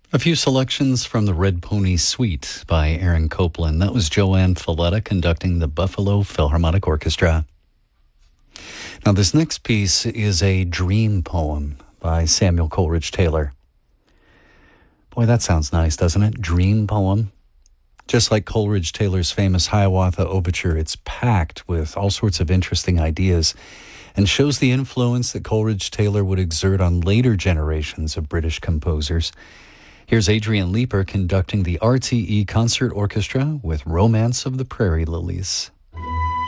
A few selections from the Red Pony Suite by Aaron Copland. That was Joanne Falletta conducting the Buffalo Philharmonic Orchestra. Now, this next piece is a dream poem by Samuel Coleridge Taylor. Boy, that sounds nice, doesn't it? Dream poem. Just like Coleridge Taylor's famous Hiawatha Overture, it's packed with all sorts of interesting ideas and shows the influence that Coleridge Taylor would exert on later generations of British composers. Here's Adrian Leeper conducting the RTE Concert Orchestra with Romance of the Prairie Lilies.